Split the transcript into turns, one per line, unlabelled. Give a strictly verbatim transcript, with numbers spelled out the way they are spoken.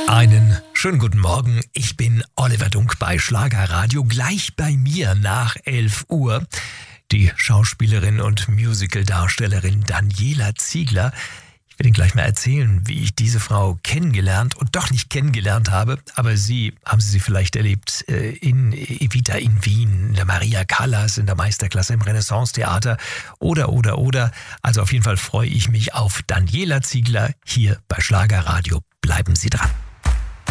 Einen schönen guten Morgen, ich bin Oliver Dunk bei Schlagerradio. Gleich bei mir nach elf Uhr die Schauspielerin und Musicaldarstellerin Daniela Ziegler. Ich will Ihnen gleich mal erzählen, wie ich diese Frau kennengelernt und doch nicht kennengelernt habe. Aber Sie, haben Sie sie vielleicht erlebt in Evita in Wien, in der Maria Callas, in der Meisterklasse im Renaissance-Theater oder, oder, oder. Also auf jeden Fall freue ich mich auf Daniela Ziegler hier bei Schlagerradio. Bleiben Sie dran.